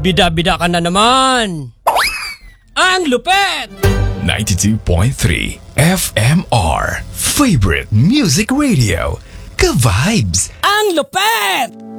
Bida-bida ka na naman. Ang lupet! 92.3 FMR Favorite Music Radio. Ka-vibes! Ang lupet!